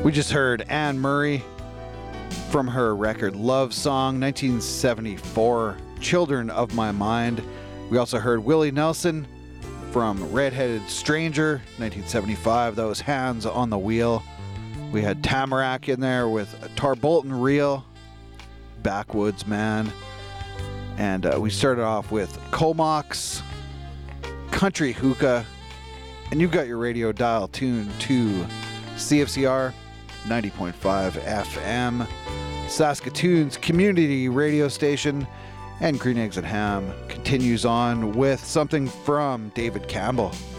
We just heard Anne Murray from her record Love Song, 1974, Children of My Mind. We also heard Willie Nelson from Redheaded Stranger, 1975. That was Hands on the Wheel. We had Tamarack in there with Tarbolton Reel, Backwoods Man. And we started off with Comox, Country Hookah. And you've got your radio dial tuned to CFCR 90.5 FM, Saskatoon's community radio station. And Green Eggs and Ham continues on with something from David Campbell.